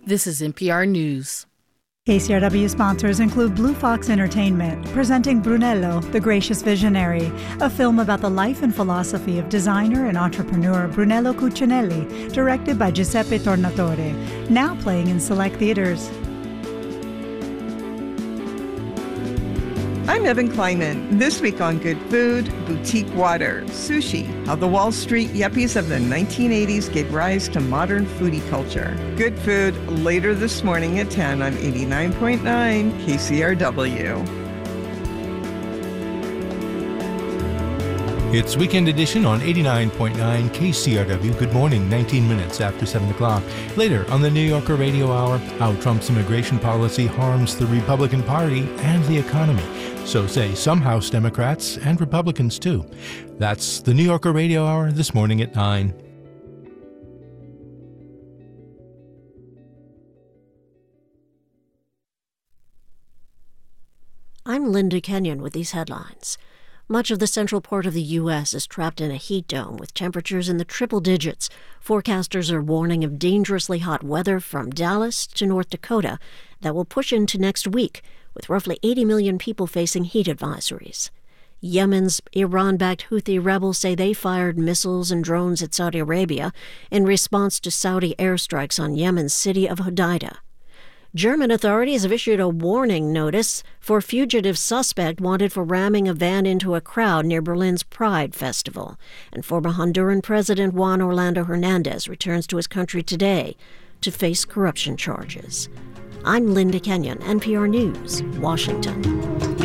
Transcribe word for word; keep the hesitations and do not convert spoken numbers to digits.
This is N P R News. K C R W sponsors include Blue Fox Entertainment, presenting Brunello, the Gracious Visionary, a film about the life and philosophy of designer and entrepreneur Brunello Cucinelli, directed by Giuseppe Tornatore, now playing in select theaters. I'm Evan Kleinman. This week on Good Food, boutique water, sushi, how the Wall Street yuppies of the nineteen eighties gave rise to modern foodie culture. Good Food later this morning at ten on eighty-nine point nine K C R W. It's Weekend Edition on eighty-nine point nine K C R W. Good morning, nineteen minutes after seven o'clock. Later on the New Yorker Radio Hour, how Trump's immigration policy harms the Republican Party and the economy. So say some House Democrats and Republicans, too. That's the New Yorker Radio Hour this morning at nine. I'm Linda Kenyon with these headlines. Much of the central part of the U S is trapped in a heat dome with temperatures in the triple digits. Forecasters are warning of dangerously hot weather from Dallas to North Dakota that will push into next week, with roughly eighty million people facing heat advisories. Yemen's Iran-backed Houthi rebels say they fired missiles and drones at Saudi Arabia in response to Saudi airstrikes on Yemen's city of Hodeidah. German authorities have issued a warning notice for a fugitive suspect wanted for ramming a van into a crowd near Berlin's Pride Festival. And former Honduran President Juan Orlando Hernandez returns to his country today to face corruption charges. I'm Linda Kenyon, N P R News, Washington.